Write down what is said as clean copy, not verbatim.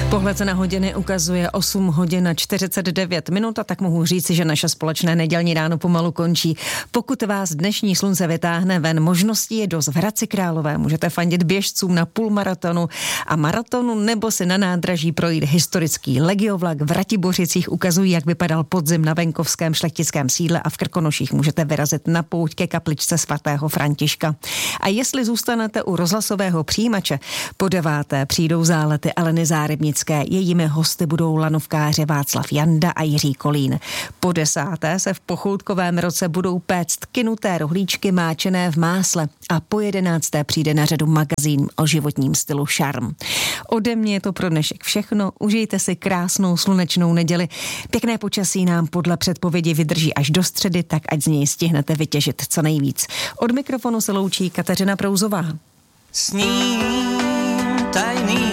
Pohled na hodiny ukazuje 8 hodin a 49 minut a tak mohu říci, že naše společné nedělní ráno pomalu končí. Pokud vás dnešní slunce vytáhne ven, možností je dost v Hradci Králové. Můžete fandit běžcům na půlmaratonu a maratonu nebo si na nádraží projít historický legiovlak. V Ratibořicích ukazují, jak vypadal podzim na venkovském šlechtickém sídle a v Krkonoších můžete vyrazit na pouť ke kapličce svatého Františka. A jestli zůstanete u rozhlasového přijímače, po 9. přijdou zálety Aleny Zárybnické. Jejími hosty budou lanovkáři Václav Janda a Jiří Kolín. Po 10. se v pochoutkovém roce budou péct kynuté rohlíčky máčené v másle a po 11. přijde na řadu magazín o životním stylu Šarm. Ode mě je to pro dnešek všechno. Užijte si krásnou slunečnou neděli. Pěkné počasí nám podle předpovědi vydrží až do středy, tak ať z něj stihnete vytěžit co nejvíc. Od mikrofonu se loučí Kateřina Prouzová. Sním tajný